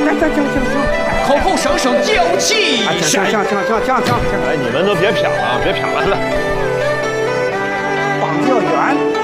口口声声娇气神。 哎，你们都别瞟了，别瞟了，来。 膀子要圆。